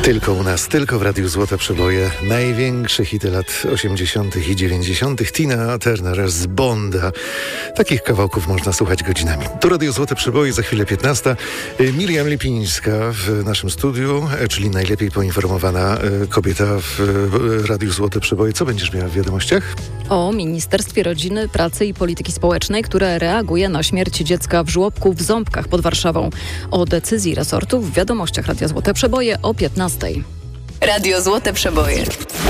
Tylko u nas, tylko w Radiu Złote Przeboje. Największe hity lat 80. i 90. Tina Turner z Bonda. Takich kawałków można słuchać godzinami. Tu Radio Złote Przeboje, za chwilę 15. Miriam Lipińska w naszym studiu, czyli najlepiej poinformowana kobieta w Radiu Złote Przeboje. Co będziesz miała w wiadomościach? O Ministerstwie Rodziny, Pracy i Polityki Społecznej, które reaguje na śmierć dziecka w żłobku w Ząbkach pod Warszawą. O decyzji resortu w wiadomościach Radia Złote Przeboje o 15. Radio Złote Przeboje.